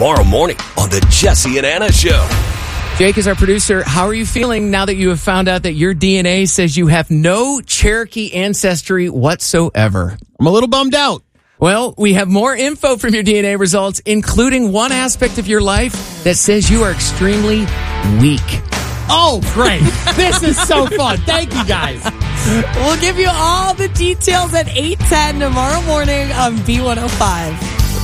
tomorrow morning on the Jesse and Anna Show. Jake is our producer. How are you feeling now that you have found out that your DNA says you have no Cherokee ancestry whatsoever? I'm a little bummed out. Well, we have more info from your DNA results, including one aspect of your life that says you are extremely weak. Oh, great. This is so fun. Thank you, guys. We'll give you all the details at 8:10 tomorrow morning on B105.